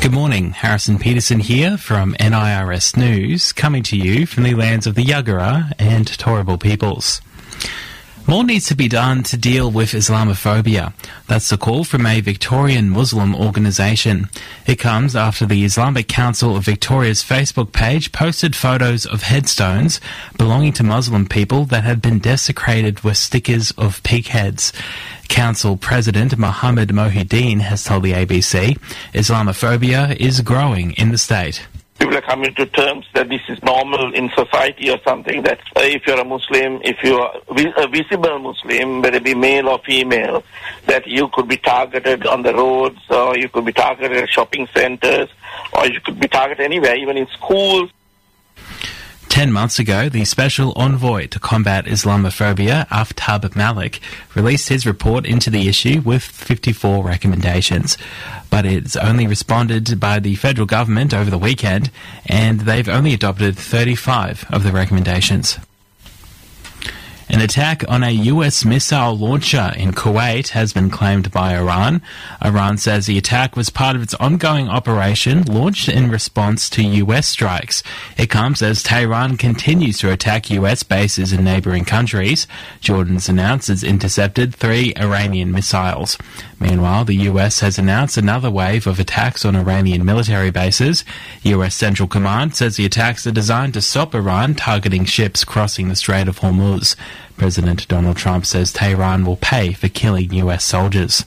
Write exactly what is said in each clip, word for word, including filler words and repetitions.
Good morning, Harrison Peterson here from N I R S News, coming to you from the lands of the Yagara and Turrbal peoples. More needs to be done to deal with Islamophobia. That's the call from a Victorian Muslim organisation. It comes after the Islamic Council of Victoria's Facebook page posted photos of headstones belonging to Muslim people that had been desecrated with stickers of pig heads. Council President Mohammed Mohideen has told the A B C Islamophobia is growing in the state. People are coming to terms that this is normal in society or something, that uh, if you're a Muslim, if you're a visible Muslim, whether it be male or female, that you could be targeted on the roads, or you could be targeted at shopping centres, or you could be targeted anywhere, even in schools. Ten months ago, the Special Envoy to Combat Islamophobia, Aftab Malik, released his report into the issue with fifty-four recommendations. But it's only responded by the federal government over the weekend, and they've only adopted thirty-five of the recommendations. An attack on a U S missile launcher in Kuwait has been claimed by Iran. Iran says the attack was part of its ongoing operation launched in response to U S strikes. It comes as Tehran continues to attack U S bases in neighbouring countries. Jordan's announced it's intercepted three Iranian missiles. Meanwhile, the U S has announced another wave of attacks on Iranian military bases. U S Central Command says the attacks are designed to stop Iran targeting ships crossing the Strait of Hormuz. President Donald Trump says Tehran will pay for killing U S soldiers.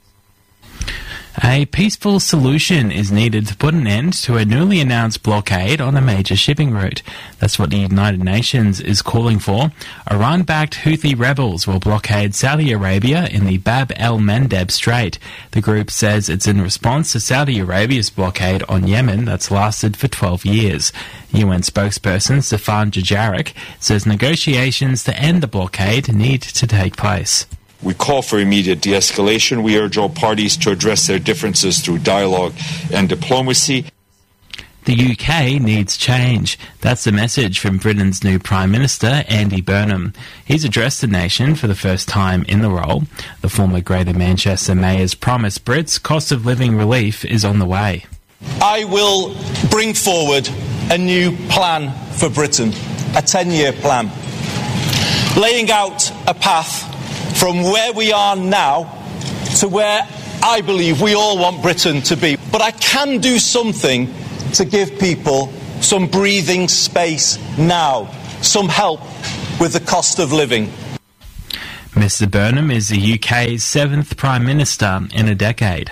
A peaceful solution is needed to put an end to a newly announced blockade on a major shipping route. That's what the United Nations is calling for. Iran-backed Houthi rebels will blockade Saudi Arabia in the Bab el-Mandeb Strait. The group says it's in response to Saudi Arabia's blockade on Yemen that's lasted for twelve years. U N spokesperson Stefan Dujarric says negotiations to end the blockade need to take place. We call for immediate de-escalation. We urge all parties to address their differences through dialogue and diplomacy. The U K needs change. That's the message from Britain's new Prime Minister, Andy Burnham. He's addressed the nation for the first time in the role. The former Greater Manchester Mayor's promised Brits cost of living relief is on the way. I will bring forward a new plan for Britain, a ten-year plan, laying out a path from where we are now to where I believe we all want Britain to be. But I can do something to give people some breathing space now, some help with the cost of living. Mister Burnham is the U K's seventh Prime Minister in a decade.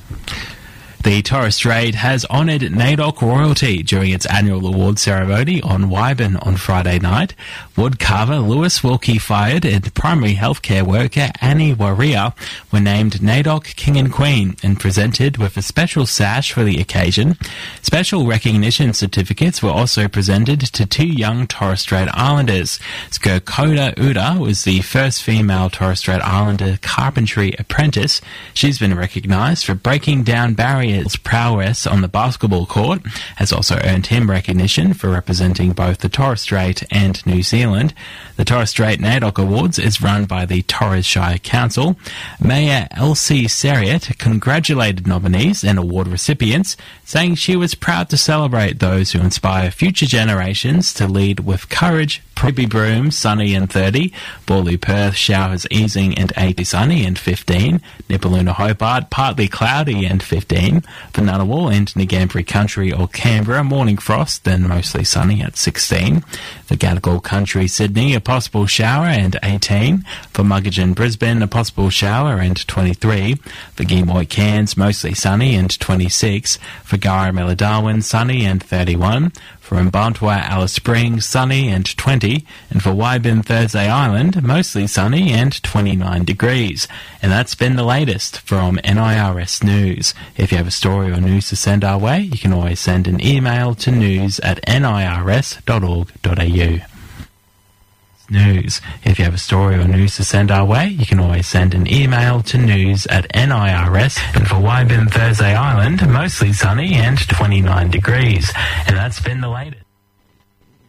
The Torres Strait has honoured NAIDOC royalty during its annual award ceremony on Wyburn on Friday night. Woodcarver Lewis Wilkie Fired and primary healthcare worker Annie Waria were named NAIDOC King and Queen and presented with a special sash for the occasion. Special recognition certificates were also presented to two young Torres Strait Islanders. Skirkoda Uda was the first female Torres Strait Islander carpentry apprentice. She's been recognised for breaking down barriers. Prowess on the basketball court has also earned him recognition for representing both the Torres Strait and New Zealand. The Torres Strait NAIDOC Awards is run by the Torres Shire Council. Mayor Elsie Seriot congratulated nominees and award recipients, saying she was proud to celebrate those who inspire future generations to lead with courage. Pribby Broome, sunny and thirty. Borloo Perth, showers easing and eighty, sunny and fifteen. Nipaluna Hobart, partly cloudy and fifteen. For Ngunnawal and Ngambri Country or Canberra, morning frost, then mostly sunny at sixteen. For Gadigal Country, Sydney, a possible shower and eighteen. For Muggeridge, Brisbane, a possible shower and twenty-three. For Geemoy, Cairns, mostly sunny and twenty-six. For Garramilla, Darwin, sunny and thirty-one. For Mbantua, Alice Springs, sunny and twenty. And for Wyburn, Thursday Island, mostly sunny and twenty-nine degrees. And that's been the latest from N I R S News. If you have a story or news to send our way, you can always send an email to news at n i r s dot org dot a u. News. If you have a story or news to send our way, you can always send an email to news at N I R S. And for Wyburn, Thursday Island, mostly sunny and twenty-nine degrees. And that's been the latest.